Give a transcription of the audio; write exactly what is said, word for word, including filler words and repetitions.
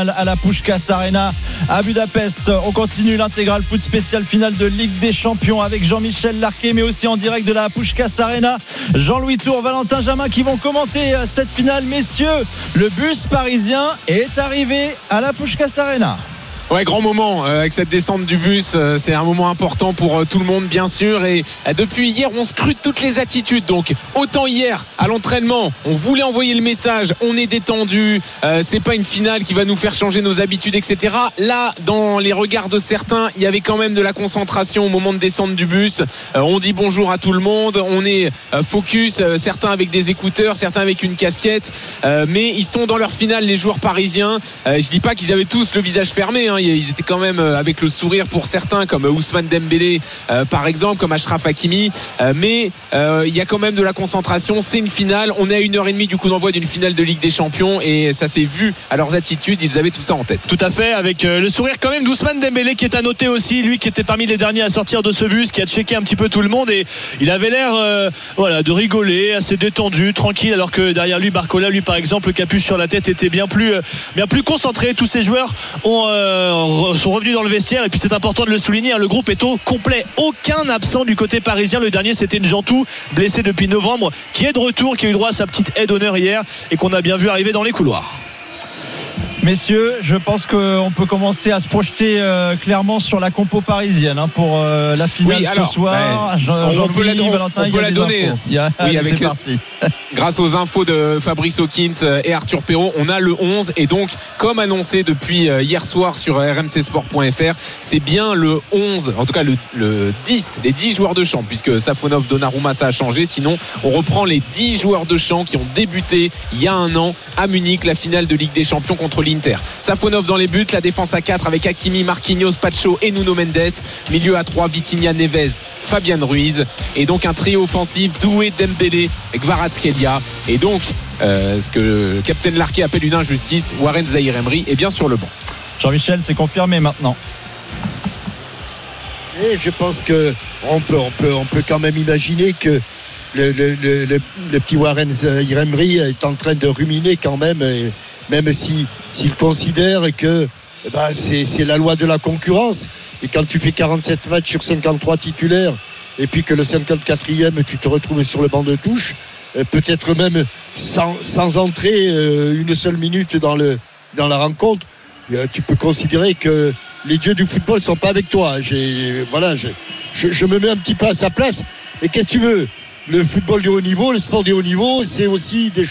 finale à la Puskás Arena à Budapest. On continue l'intégral foot spécial finale de Ligue des Champions avec Jean-Michel Larquet, mais aussi en direct de la Puskás Arena, Jean-Louis Tour, Valentin Jamin qui vont commenter cette finale. Messieurs, le bus parisien est arrivé à la Puskás Arena. Ouais, grand moment euh, avec cette descente du bus, euh, c'est un moment important pour euh, tout le monde bien sûr, et euh, depuis hier on scrute toutes les attitudes. Donc autant hier à l'entraînement on voulait envoyer le message, on est détendu, euh, c'est pas une finale qui va nous faire changer nos habitudes, etc. Là dans les regards de certains il y avait quand même de la concentration au moment de descendre du bus. euh, on dit bonjour à tout le monde, on est euh, focus, euh, certains avec des écouteurs, certains avec une casquette, euh, mais ils sont dans leur finale les joueurs parisiens. euh, je dis pas qu'ils avaient tous le visage fermé, hein. Ils étaient quand même avec le sourire pour certains, comme Ousmane Dembélé euh, par exemple, comme Achraf Hakimi, euh, mais euh, il y a quand même de la concentration. C'est une finale, on est à une heure et demie du coup d'envoi d'une finale de Ligue des Champions, et ça s'est vu à leurs attitudes, ils avaient tout ça en tête. Tout à fait, avec euh, le sourire quand même d'Ousmane Dembélé qui est à noter aussi, lui qui était parmi les derniers à sortir de ce bus, qui a checké un petit peu tout le monde, et il avait l'air euh, voilà, de rigoler, assez détendu, tranquille, alors que derrière lui Barcola, lui par exemple, le capuche sur la tête, était bien plus, euh, bien plus concentré. Tous ces joueurs ont euh, sont revenus dans le vestiaire, et puis c'est important de le souligner, hein, le groupe est au complet, aucun absent du côté parisien. Le dernier c'était Njantou, blessé depuis novembre, qui est de retour, qui a eu droit à sa petite aide d'honneur hier et qu'on a bien vu arriver dans les couloirs. Messieurs, je pense qu'on peut commencer à se projeter euh, clairement sur la compo parisienne hein, pour euh, la finale oui, alors, ce soir. Ouais, Jean, on peut la, Valentin, on peut la donner. Il y a, oui, allez, avec c'est le, parti. Grâce aux infos de Fabrice Hawkins et Arthur Perrault, on a le onze, et donc comme annoncé depuis hier soir sur r m c sport point f r, c'est bien le onze, en tout cas le, le dix, les dix joueurs de champ, puisque Safonov, Donnarumma ça a changé. Sinon on reprend les dix joueurs de champ qui ont débuté il y a un an à Munich, la finale de Ligue des Champions contre l'Inter. Safonov dans les buts, la défense à quatre avec Hakimi, Marquinhos, Pacho et Nuno Mendes, milieu à trois, Vitinha, Neves, Fabian Ruiz, et donc un trio offensif, Doué, Dembélé, Kvaratskhelia, et donc euh, ce que le capitaine Larquet appelle une injustice, Warren Zaïre-Emery est bien sur le banc. Jean-Michel, c'est confirmé maintenant. Et je pense que on peut, on peut, on peut quand même imaginer que le, le, le, le, le petit Warren Zaïre-Emery est en train de ruminer quand même, et même si, s'il considère que bah, c'est, c'est la loi de la concurrence, et quand tu fais quarante-sept matchs sur cinquante-trois titulaires, et puis que le cinquante-quatrième tu te retrouves sur le banc de touche, euh, peut-être même sans, sans entrer euh, une seule minute dans, le, dans la rencontre, euh, tu peux considérer que les dieux du football ne sont pas avec toi. J'ai, voilà, j'ai, je, je me mets un petit peu à sa place, mais qu'est-ce que tu veux? Le football de haut niveau, le sport de haut niveau, c'est aussi des